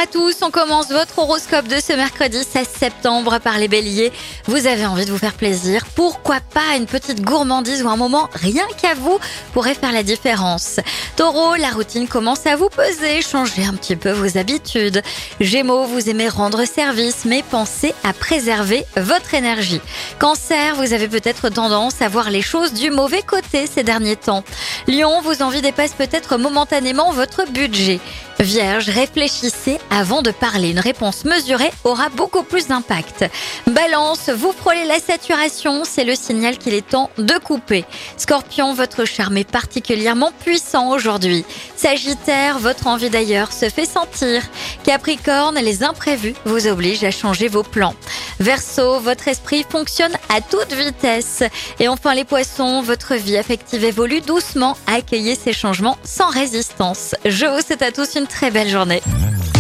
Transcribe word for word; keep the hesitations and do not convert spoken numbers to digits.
à tous, on commence votre horoscope de ce mercredi seize septembre par les béliers. Vous avez envie de vous faire plaisir, pourquoi pas une petite gourmandise ou un moment rien qu'à vous pourrait faire la différence. Taureau, la routine commence à vous peser, changez un petit peu vos habitudes. Gémeaux, vous aimez rendre service mais pensez à préserver votre énergie. Cancer, vous avez peut-être tendance à voir les choses du mauvais côté ces derniers temps. Lion, vos envies dépassent peut-être momentanément votre budget. Vierge, réfléchissez avant de parler. Une réponse mesurée aura beaucoup plus d'impact. Balance, vous frôlez la saturation, c'est le signal qu'il est temps de couper. Scorpion, votre charme est particulièrement puissant aujourd'hui. Sagittaire, votre envie d'ailleurs se fait sentir. Capricorne, les imprévus vous obligent à changer vos plans. Verseau, votre esprit fonctionne à toute vitesse. Et enfin les poissons, votre vie affective évolue doucement. Accueillez ces changements sans résistance. Je vous souhaite à tous une très belle journée.